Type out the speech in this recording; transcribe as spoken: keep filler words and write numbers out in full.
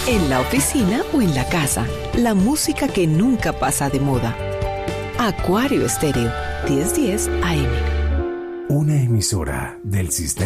en la oficina o en la casa. La música que nunca pasa de moda. Acuario Estéreo, diez diez A M. Una emisora del sistema